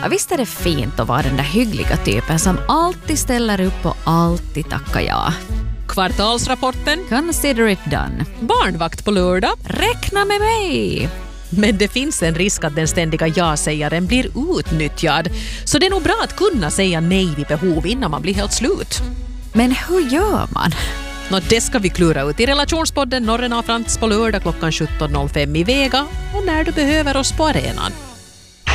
Ja visst är det fint att vara den där hyggliga typen som alltid ställer upp och alltid tackar ja. Kvartalsrapporten. Consider it done. Barnvakt på lördag. Räkna med mig! Men det finns en risk att den ständiga ja-sägaren blir utnyttjad. Så det är nog bra att kunna säga nej vid behov innan man blir helt slut. Men hur gör man? Det ska vi klura ut i relationspodden Norren och Frans på lördag klockan 17.05 i Vega och när du behöver oss på arenan.